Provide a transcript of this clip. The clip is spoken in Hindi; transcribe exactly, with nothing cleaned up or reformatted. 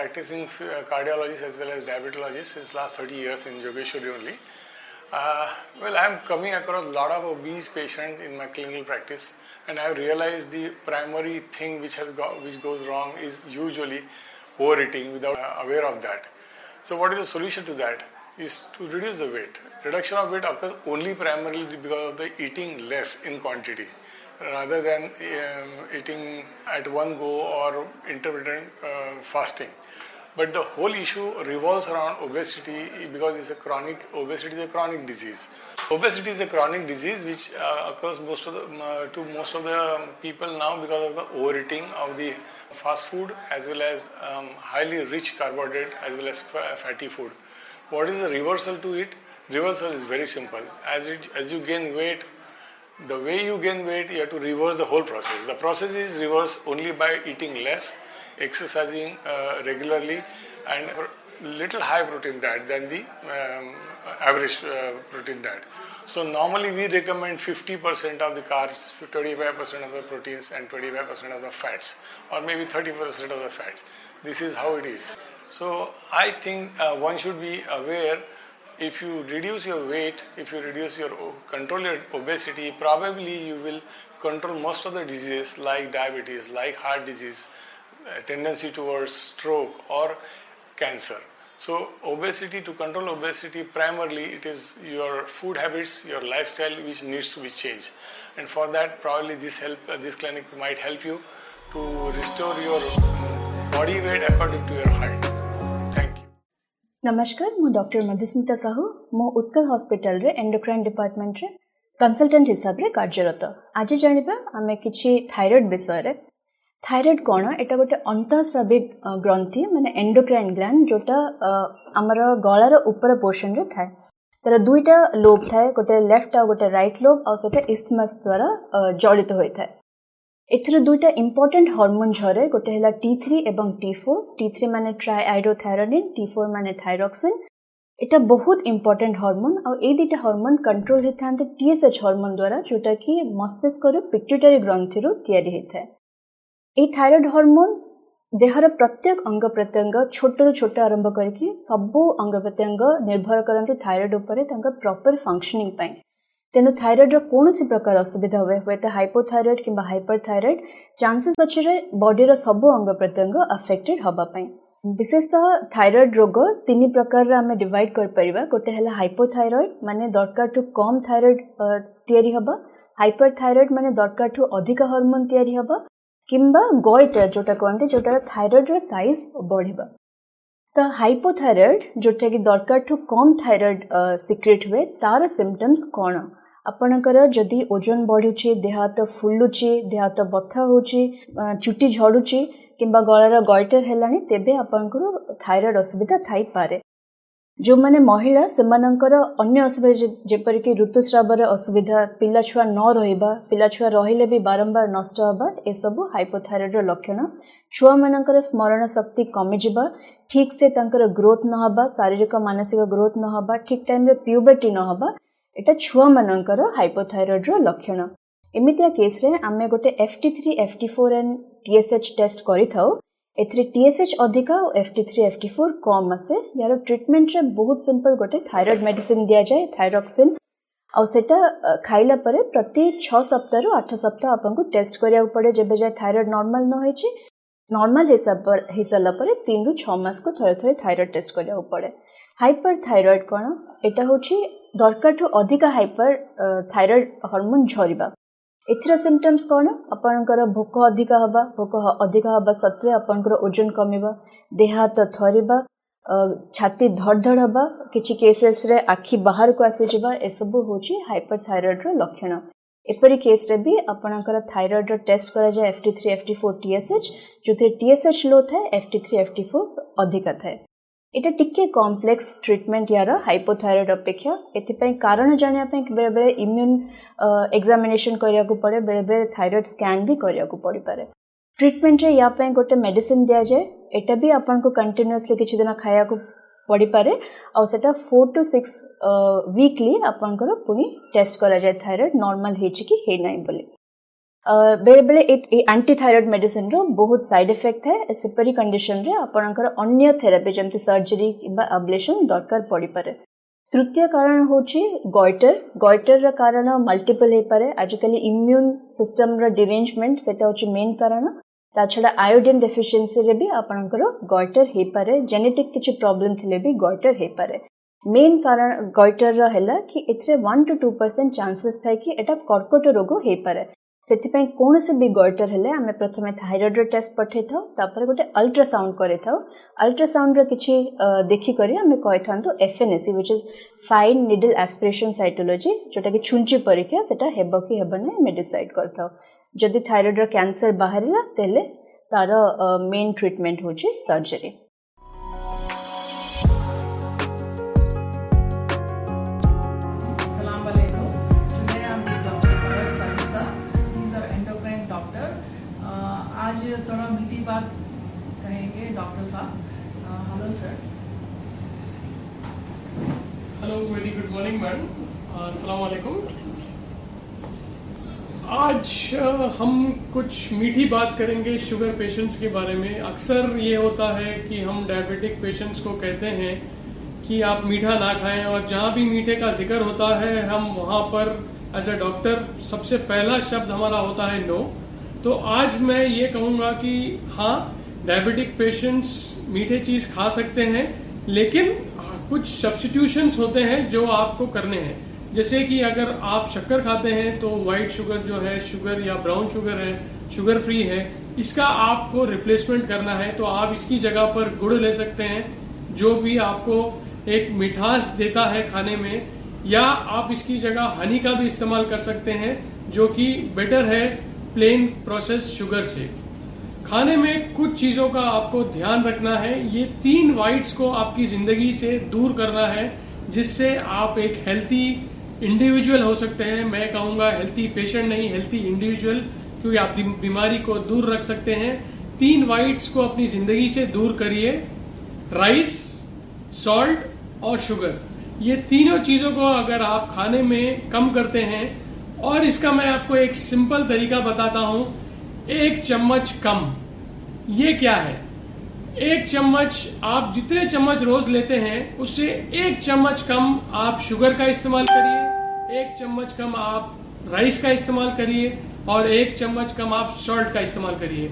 practicing uh, cardiologist as well as diabetologist since last thirty years in Jogeshwari only. Uh, well, I am coming across a lot of obese patients in my clinical practice, and I have realized the primary thing which has got, which goes wrong is usually overeating without uh, aware of that. So what is the solution to that? Is to reduce the weight. Reduction of weight occurs only primarily because of the eating less in quantity, rather than um, eating at one go or intermittent uh, fasting. But the whole issue revolves around obesity because it's a chronic, obesity is a chronic disease. Obesity is a chronic disease which uh, occurs most of the, uh, to most of the people now because of the overeating of the fast food as well as um, highly rich carbohydrate as well as fatty food. What is the reversal to it? Reversal is very simple. As it, as you gain weight, the way you gain weight, you have to reverse the whole process. The process is reversed only by eating less, exercising uh, regularly, and little high protein diet than the um, average uh, protein diet. So normally we recommend fifty percent of the carbs, twenty-five percent of the proteins and twenty-five percent of the fats, or maybe thirty percent of the fats. This is how it is. So I think uh, one should be aware, if you reduce your weight, if you reduce your, control your obesity, probably you will control most of the diseases like diabetes, like heart disease, uh, tendency towards stroke or cancer. So obesity, to control obesity, primarily it is your food habits, your lifestyle which needs to be changed. And for that, probably this help, uh, this clinic might help you to restore your body weight according to your height. Thank you. नमस्कार, मु डॉक्टर मधुस्मिता साहू मो उत्कल हॉस्पिटल रे एंडोक्राइन डिपार्टमेंट रे कंसल्टेंट हिसाब रे कार्यरत. आज जानिबा आमे किछि थायराइड विषय रे. थायराइड कोन एटा गोटे अंतःस्राविक ग्रंथि माने एंडोक्राइन ग्लैंड जोटा हमर गळार ऊपर पोर्शन रे थाए. तार दुईटा लोब थाए, गोटे लेफ्ट आ गोटे राइट लोब आ सेटा इस्थमस द्वारा जड़ित होई थाए. एथरे दुईटा इंपोर्टेंट हार्मोन झरे, गोटे हैला टी थ्री एवं टी फोर. टी थ्री माने ट्राइआइडोथायरोनिन, टी फोर माने थायरॉक्सिन. एटा बहुत इंपोर्टेंट हार्मोन आ ए दुईटा हार्मोन कंट्रोल हेथांते टीएसएच हार्मोन द्वारा, जोटा कि मस्तिष्क रो पिट्यूटरी ग्रंथि रो तयारी हेथाय. ए थायराइड हार्मोन देहर प्रत्येक अंग प्रत्यंग छोट रु छोट आरंभ करके सबो अंग प्रत्यंग निर्भर करंती थायराइड उपरे तांका प्रॉपर फंक्शनिंग पई. तेनु थायराइड रो कोनोसी प्रकार असुविधा हुए हुए तो हाइपोथायराइड किंबा हाइपरथायराइड चांसेस अछि रे बॉडी रो सबो अंग प्रत्यंग अफेक्टेड हबा पई. विशेषतः थायराइड रोग तीन प्रकार रे हमें डिवाइड कर परिबा. गोटे हैला हाइपोथायराइड माने दरकार टू कम थायराइड तयारी हबा, हाइपरथायराइड माने दरकार टू अधिक हार्मोन तयारी हबा, किंबा गॉइटर जोटा कहते जोटा थायराइड रो साइज बढ़िबा. तो हाइपोथायराइड जोटा कि दरकार टू कम थायराइड सिक्रेट हुए, तार सिम्पटम्स कोन? आपणकर जदि ओजन बढ़ुची, देह हाथ फुलुची, देह हाथ बथा होची, चुटी झड़ुची किंबा गଳାର गॉइटर हेलानी, तेबे आपणकर थायराइड असुविधा थाई पारे. जो माने महिला सेमानंकर अन्य असुविधा जेपर कि ऋतुस्रावर असुविधा, पिला छुआ न रहिबा, पिला छुआ रहिले भी बारंबार नष्ट हबा, ए सब हाइपोथायराइड रो लक्षण. छुआ मानकर स्मरण शक्ति कमी जिबा, ठीक से तांकर ग्रोथ न हबा, शारीरिक मानसिक ग्रोथ न हबा, ठीक टाइम रे प्यूबर्टी न हबा, एटा छुआ मानकर हाइपोथायराइड रो लक्षण. एमितिया केस रे आमे गोटे F T three, F T four and T S H test करि थाउ. एथरे टी एस एच अधिका और F T three, F T four कम आसे. यार ट्रीटमेंट रे बहुत सिंपल, गोटे थायराइड मेडिसिन दिया जाए, थायरॉक्सिन, और सेटा खाइला परे प्रति छह सप्ताह रु आठ सप्ताह आपनको टेस्ट करिया पड़े. जेबे जाय थायराइड नॉर्मल न होइची, नॉर्मल हिसाब पर हिसाला परे तीन रु छह मास को थरे थरे थायराइड टेस्ट करिया पड़े. हाइपरथायराइड कोन? एटा होची दरकार टू अधिक हाइपर थायराइड हार्मोन झरिबा. एथरा सिम्पटम्स कोन? आपनकर भोक अधिक हबा, भोक अधिक हबा सत्वे आपनकर ओजन कमिबा, देह हाथ थरिबा, छाती धड़धड़ हबा, किछि केसेस रे आखि बाहर को आसी जिबा, ए सब होची हाइपरथायराइड रो लक्षण. एपरी केस रे भी आपनकर थायराइड रो टेस्ट करा जाय F T three, F T four, T S H. जोथे T S H लो थाए, F T three, F T four अधिक थाए. एटा टिके कॉम्प्लेक्स ट्रीटमेंट यार हाइपोथायराइड अपेक्षा. एथिपई कारण जानिया पई बेले बेले इम्यून एग्जामिनेशन करिया को पड़े, बेले बेले थायराइड स्कैन भी करिया को पड़ी पारे. ट्रीटमेंट रे या पई गोटे मेडिसिन दिया जाए. एटा भी आपन को कंटीन्यूअसली किछि दिन खाया को पड़ी पारे, और सेटा फोर टू सिक्स वीकली आपन को पुनी टेस्ट करा जाए थायराइड नॉर्मल हेछि कि हे नै बोली. बेले बेले एंटी थायराइड मेडिसिन रो बहुत साइड इफेक्ट है सेपरी कंडीशन रे आपनकर अन्य थेरापी जमती सर्जरी किबा अब्लेशन दरकार पड़ी पारे। तृतीय कारण होची गॉइटर गॉइटर रा कारण मल्टीपल हे पारे आजकल इम्यून सिस्टम रा डिरेंजमेंट सेटा होची मेन कारण ता छडा आयोडीन डेफिशिएंसी रे भी आपनकर गॉइटर हे पारे जेनेटिक किछि प्रॉब्लम थिले भी गॉइटर हे पारे। मेन कारण गॉइटर रा हैला कि एथरे one two two percent chances थाय कि एटा कर्कट रोग हे पारे। सेति कौन से भी गॉइटर हेले आमे प्रथमे थायराइड टेस्ट पठे था तापर गोटे अल्ट्रासाउंड करे था अल्ट्रासाउंड रे किछि देखि करी आमे कहि थांतो FNAC which is fine needle aspiration cytology जोटा कि छुंची परीक्षा सेटा हेबो कि हेबो नै मे डिसाइड करथाओ। जदि थायराइड रो कैंसर बाहरिला तेले तार मेन ट्रीटमेंट होची सर्जरी। आज थोड़ा मीठी बात कहेंगे डॉक्टर साहब। Hello sir. Hello, very good morning madam, अस्सलाम वालेकुम। आज हम कुछ मीठी बात करेंगे शुगर पेशेंट्स के बारे में। अक्सर ये होता है कि हम डायबिटिक पेशेंट्स को कहते हैं कि आप मीठा ना खाएं, और जहां भी मीठे का जिक्र होता है हम वहां पर एज ए डॉक्टर सबसे पहला शब्द हमारा होता है नो। तो आज मैं ये कहूंगा कि हाँ, डायबिटिक पेशेंट्स मीठे चीज खा सकते हैं, लेकिन कुछ सब्स्टिट्यूशंस होते हैं जो आपको करने हैं। जैसे कि अगर आप शक्कर खाते हैं तो व्हाइट शुगर जो है शुगर या ब्राउन शुगर है, शुगर फ्री है, इसका आपको रिप्लेसमेंट करना है। तो आप इसकी जगह पर गुड़ ले सकते हैं जो भी आपको एक मिठास देता है खाने में, या आप इसकी जगह हनी का भी इस्तेमाल कर सकते हैं जो कि बेटर है प्लेन प्रोसेस शुगर से। खाने में कुछ चीजों का आपको ध्यान रखना है। ये तीन वाइट्स को आपकी जिंदगी से दूर करना है, जिससे आप एक हेल्थी इंडिविजुअल हो सकते हैं। मैं कहूंगा हेल्थी पेशेंट नहीं, हेल्थी इंडिविजुअल, क्योंकि आप बीमारी को दूर रख सकते हैं। तीन वाइट्स को अपनी जिंदगी से दूर करिए, राइस, सॉल्ट और शुगर। ये तीनों चीजों को अगर आप खाने में कम करते हैं, और इसका मैं आपको एक सिंपल तरीका बताता हूं, एक चम्मच कम। ये क्या है? एक चम्मच, आप जितने चम्मच रोज लेते हैं उससे एक चम्मच कम आप शुगर का इस्तेमाल करिए, एक चम्मच कम आप राइस का इस्तेमाल करिए, और एक चम्मच कम आप सॉल्ट का इस्तेमाल करिए।